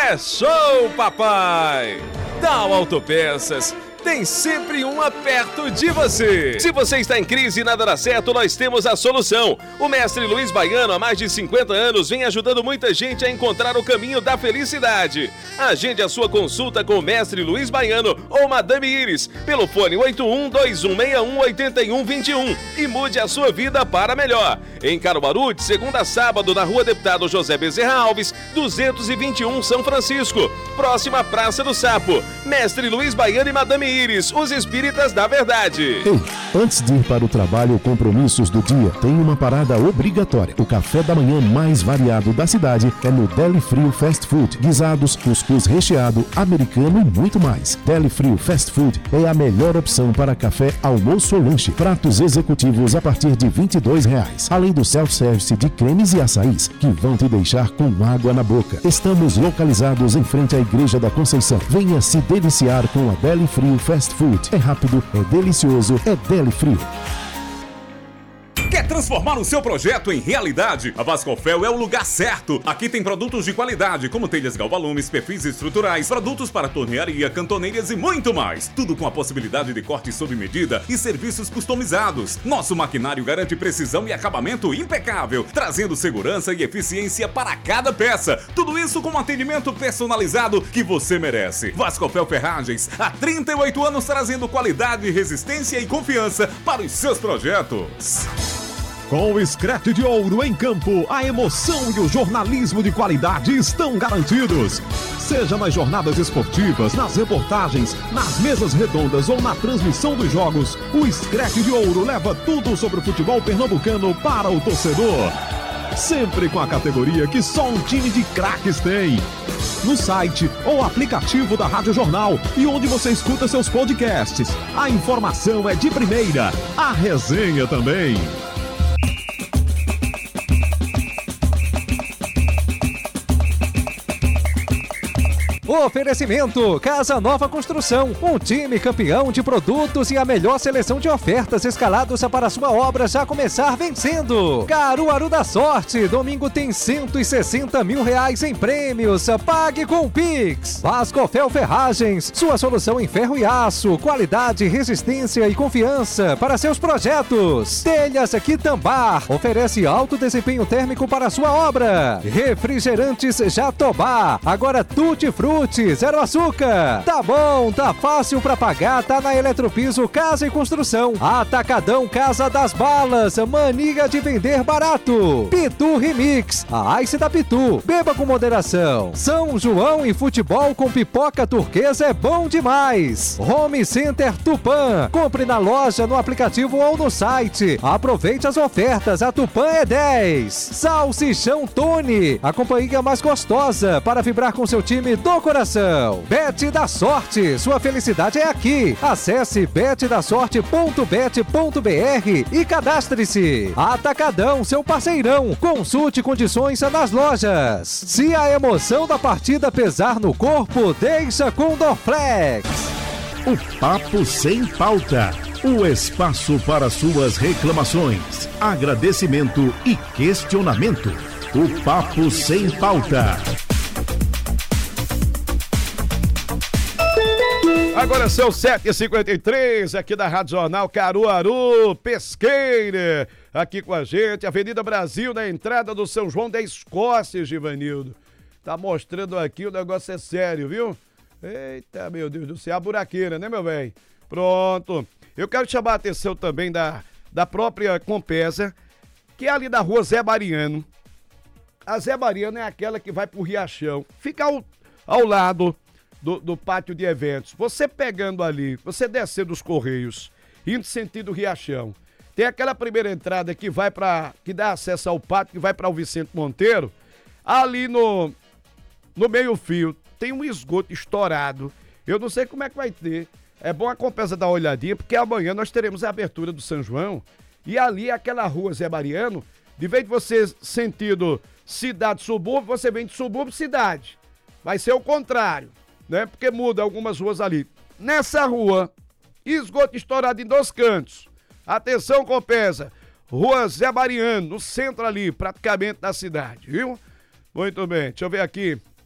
É show, papai! Dow Autopeças tem sempre uma perto de você. Se você está em crise e nada dá certo, nós temos a solução. O mestre Luiz Baiano, há mais de 50 anos, vem ajudando muita gente a encontrar o caminho da felicidade. Agende a sua consulta com o mestre Luiz Baiano ou Madame Iris pelo fone 8121618121 e mude a sua vida para melhor. Em Caruaru, de segunda a sábado, na Rua Deputado José Bezerra Alves, 221 São Francisco, próxima à Praça do Sapo. Mestre Luiz Baiano e Madame Iris, os espíritas da verdade. Ei, antes de ir para o trabalho ou compromissos do dia, tem uma parada obrigatória. O café da manhã mais variado da cidade é no Deli Frio Fast Food. Guisados, cuscuz recheado, americano e muito mais. Deli Frio Fast Food é a melhor opção para café, almoço ou lanche. Pratos executivos a partir de R$22. Além do self-service de cremes e açaís, que vão te deixar com água na boca. Estamos localizados em frente à Igreja da Conceição. Venha se deliciar com a Deli Frio Fast Food. É rápido, é delicioso, é Deli Frio. Quer transformar o seu projeto em realidade? A Vasconfel é o lugar certo. Aqui tem produtos de qualidade, como telhas galvalumes, perfis estruturais, produtos para tornearia, cantoneiras e muito mais. Tudo com a possibilidade de corte sob medida e serviços customizados. Nosso maquinário garante precisão e acabamento impecável, trazendo segurança e eficiência para cada peça. Tudo isso com um atendimento personalizado que você merece. Vasconfel Ferragens, há 38 anos trazendo qualidade, resistência e confiança para os seus projetos. Com o Screte de Ouro em campo, a emoção e o jornalismo de qualidade estão garantidos. Seja nas jornadas esportivas, nas reportagens, nas mesas redondas ou na transmissão dos jogos, o Screte de Ouro leva tudo sobre o futebol pernambucano para o torcedor. Sempre com a categoria que só um time de craques tem. No site ou aplicativo da Rádio Jornal e onde você escuta seus podcasts. A informação é de primeira, a resenha também. Oferecimento Casa Nova Construção, um time campeão de produtos e a melhor seleção de ofertas escalados para sua obra já começar vencendo. Caruaru da Sorte, domingo tem R$160 mil em prêmios, pague com o Pix. Vasconfel Ferragens, sua solução em ferro e aço, qualidade, resistência e confiança para seus projetos. Telhas Quitambar, oferece alto desempenho térmico para sua obra. Refrigerantes Jatobá, agora Tutti Frutti, zero açúcar. Tá bom, tá fácil pra pagar, tá na Eletropiso Casa e Construção. Atacadão Casa das Balas, mania de vender barato. Pitu Remix, a Ice da Pitu, beba com moderação. São João e futebol com pipoca turquesa é bom demais. Home Center Tupã, compre na loja, no aplicativo ou no site. Aproveite as ofertas, a Tupã é 10. Salsichão Tony, a companhia mais gostosa para vibrar com seu time do coração. Bet da Sorte, sua felicidade é aqui. Acesse betdasorte.bet.br e cadastre-se. Atacadão, seu parceirão. Consulte condições nas lojas. Se a emoção da partida pesar no corpo, deixa com Dorflex. O Papo Sem Pauta. O espaço para suas reclamações, agradecimento e questionamento. O Papo Sem Pauta. Agora são 7h53 aqui da Rádio Jornal Caruaru, Pesqueira, aqui com a gente, Avenida Brasil, na entrada do São João da Escócia, Givanildo. Tá mostrando aqui, o negócio é sério, viu? Eita, meu Deus do céu, a buraqueira, né, meu velho? Pronto. Eu quero chamar a atenção também da própria Compesa, que é ali da rua Zé Mariano. A Zé Mariano é aquela que vai pro Riachão, fica ao lado do pátio de eventos. Você pegando ali, você descendo os Correios, indo sentido Riachão, tem aquela primeira entrada que que dá acesso ao pátio, que vai para o Vicente Monteiro. Ali no meio-fio tem um esgoto estourado. Eu não sei como é que vai ter. É bom a Compesa dar uma olhadinha, porque amanhã nós teremos a abertura do São João. E ali aquela rua Zé Mariano, de vez de você sentido cidade-subúrbio, você vem de subúrbio-cidade. Vai ser o contrário, né? Porque muda algumas ruas ali. Nessa rua, esgoto estourado em 2 cantos. Atenção, Compesa. Rua Zé Mariano, no centro ali, praticamente da cidade, viu? Muito bem, deixa eu ver aqui.